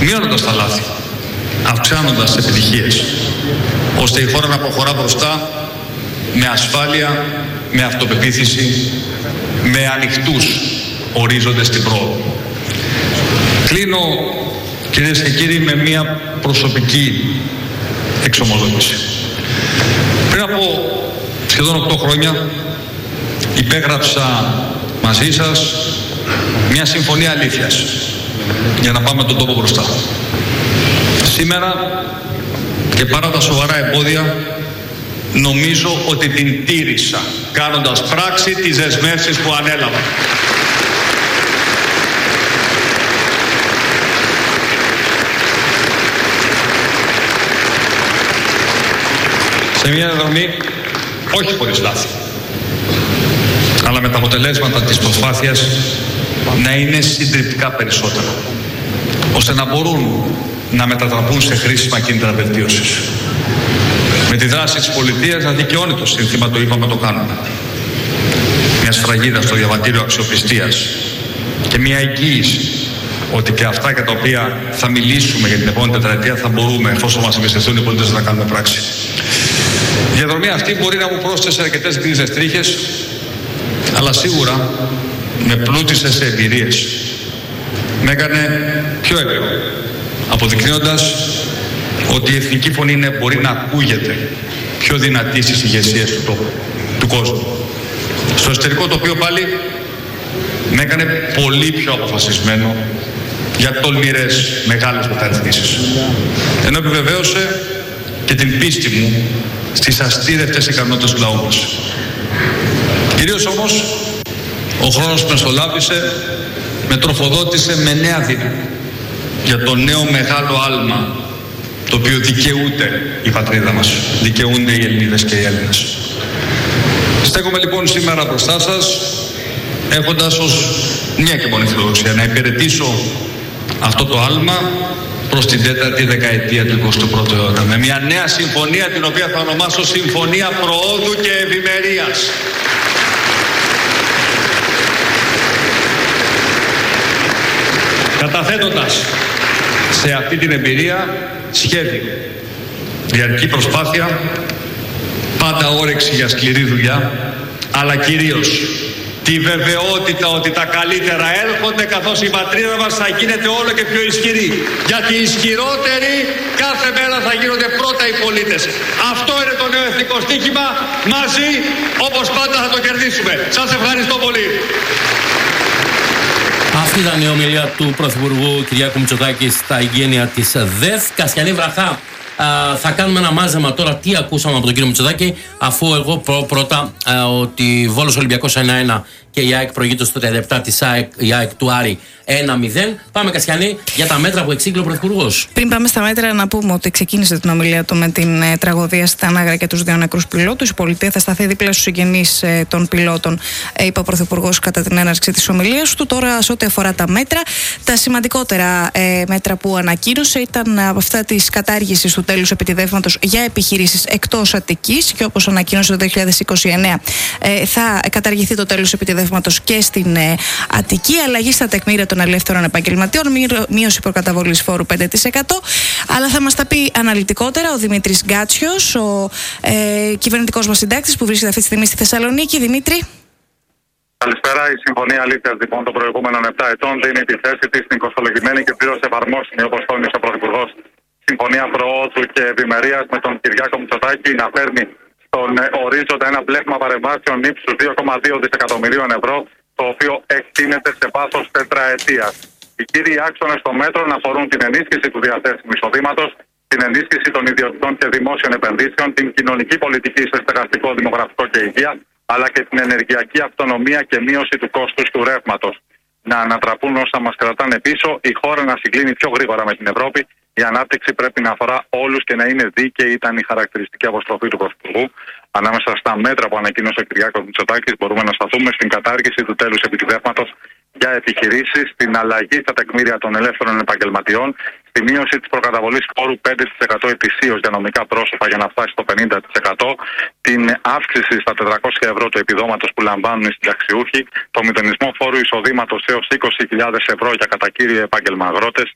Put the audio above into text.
μειώνοντας τα λάθη, αυξάνοντας τις επιτυχίες, ώστε η χώρα να προχωρά μπροστά με ασφάλεια, με αυτοπεποίθηση, με ανοιχτούς ορίζοντες στην πρόοδο. Κλείνω, κυρίες και κύριοι, με μία προσωπική εξομολόγηση. Πριν από σχεδόν 8 χρόνια υπέγραψα μαζί σας μια συμφωνία αλήθειας για να πάμε τον τόπο μπροστά. Σήμερα και παρά τα σοβαρά εμπόδια νομίζω ότι την τήρησα, κάνοντας πράξη τις δεσμεύσεις που ανέλαβα. Σε μια δρομή όχι χωρίς λάθη, αλλά με τα αποτελέσματα της προσπάθειας να είναι συντριπτικά περισσότερα, ώστε να μπορούν να μετατραπούν σε χρήσιμα κίνητρα βελτίωσης. Με τη δράση της πολιτείας να δικαιώνει το σύνθημα, το είπαμε, το κάνουμε. Μια σφραγίδα στο διαβατήριο αξιοπιστίας και μια εγγύηση ότι και αυτά για τα οποία θα μιλήσουμε για την επόμενη τετραετία θα μπορούμε, εφόσον μας εμπιστευτούν οι πολίτες, να κάνουμε πράξη. Η διαδρομή αυτή μπορεί να μου πρόσθεσε αρκετές γκρίζες τρίχες, αλλά σίγουρα με πλούτησε σε εμπειρίες. Με έκανε πιο έμπειρο, αποδεικνύοντας ότι η εθνική φωνή μπορεί να ακούγεται πιο δυνατή στις ηγεσίες του τόπου, του κόσμου. Στο εσωτερικό τοπίο πάλι με έκανε πολύ πιο αποφασισμένο για τολμηρές μεγάλες μεταρρυθμίσεις. Ενώ επιβεβαίωσε και την πίστη μου στις αστήρευτες ικανότητες του λαού μας. Κυρίως όμως ο χρόνος που μεσολάβησε με τροφοδότησε με νέα δύναμη για το νέο μεγάλο άλμα το οποίο δικαιούται η πατρίδα μας, δικαιούνται οι Ελληνίδες και οι Έλληνες. Στέκομαι λοιπόν σήμερα μπροστά σας έχοντας ως μια και μόνη φιλοδοξία να υπηρετήσω αυτό το άλμα προς την 4η δεκαετία του 21ου αιώνα με μια νέα συμφωνία την οποία θα ονομάσω Συμφωνία Προόδου και Ευημερίας. Καταθέτοντας σε αυτή την εμπειρία σχέδιο, διαρκή προσπάθεια, πάντα όρεξη για σκληρή δουλειά, αλλά κυρίως τη βεβαιότητα ότι τα καλύτερα έρχονται, καθώς η πατρίδα μας θα γίνεται όλο και πιο ισχυρή. Γιατί οι ισχυρότεροι κάθε μέρα θα γίνονται πρώτα οι πολίτες. Αυτό είναι το νέο εθνικό στοίχημα. Μαζί, όπως πάντα, θα το κερδίσουμε. Σας ευχαριστώ πολύ. Αυτή ήταν η ομιλία του Πρωθυπουργού Κυριάκου Μητσοτάκη στα εγγένεια της ΔΕΘ. Κασιανή βραχά. Θα κάνουμε ένα μάζεμα τώρα τι ακούσαμε από τον κύριο Μητσοτάκη, αφού εγώ πρώτα ότι Βόλος Ολυμπιακός 1-1 και η ΑΕΚ προηγείται στο 37 της ΑΕΚ, η ΑΕΚ του Άρη 1-0. Πάμε, Κασιανή, για τα μέτρα που εξήγηλε ο Πρωθυπουργός. Πριν πάμε στα μέτρα, να πούμε ότι ξεκίνησε την ομιλία του με την τραγωδία στη Τανάγρα και τους 2 νεκρούς πιλότους. Η πολιτεία θα σταθεί δίπλα στους συγγενείς των πιλότων, είπε ο Πρωθυπουργός κατά την έναρξη της ομιλίας του. Τώρα, σε ό,τι αφορά τα μέτρα, τα σημαντικότερα μέτρα που ανακοίνωσε ήταν από αυτά της κατάργησης του τέλους επιτιδεύματος για επιχειρήσεις εκτός Αττικής, και όπως ανακοίνωσε το 2029 θα καταργηθεί το τέλος επιτιδεύματος και στην Αττική. Αλλαγή στα τεκμήρια των ελεύθερων επαγγελματιών, μείωση προκαταβολής φόρου 5%. Αλλά θα μας τα πει αναλυτικότερα ο Δημήτρης Γκάτσιος, ο κυβερνητικός μας συντάκτης που βρίσκεται αυτή τη στιγμή στη Θεσσαλονίκη. Δημήτρη. Καλησπέρα. Η Συμφωνία Αλήθειας λοιπόν των προηγούμενων 7 ετών δίνει τη θέση της στην κοστολογημένη και πλήρως εφαρμόσιμη, όπως τόνισε ο Πρωθυπουργός, Συμφωνία Προόδου και Ευημερίας με τον Κυριάκο Μητσοτάκη να παίρνει στον ορίζοντα ένα πλέγμα παρεμβάσεων ύψους 2,2 δισεκατομμυρίων ευρώ, το οποίο εκτείνεται σε βάθος τετραετίας. Οι κύριοι άξονες των μέτρων αφορούν την ενίσχυση του διαθέσιμου εισοδήματος, την ενίσχυση των ιδιωτικών και δημόσιων επενδύσεων, την κοινωνική πολιτική σε στεγαστικό, δημογραφικό και υγεία, αλλά και την ενεργειακή αυτονομία και μείωση του κόστους του ρεύματος. Να ανατραπούν όσα μας κρατάνε πίσω, η χώρα να συγκλίνει πιο γρήγορα με την Ευρώπη. Η ανάπτυξη πρέπει να αφορά όλους και να είναι δίκαιη, ήταν η χαρακτηριστική αποστροφή του Πρωθυπουργού. Ανάμεσα στα μέτρα που ανακοίνωσε ο Κυριάκος Μητσοτάκης, μπορούμε να σταθούμε στην κατάργηση του τέλους επιτιδεύματος για επιχειρήσεις, στην αλλαγή στα τεκμήρια των ελεύθερων επαγγελματιών, στη μείωση της προκαταβολής φόρου 5% ετησίως για νομικά πρόσωπα για να φτάσει στο 50%, την αύξηση στα 400 ευρώ του επιδόματος που λαμβάνουν οι συνταξιούχοι, το μηδενισμό φόρου εισοδήματος έως 20.000 ευρώ για κατά κύριο επάγγελμα αγρότες,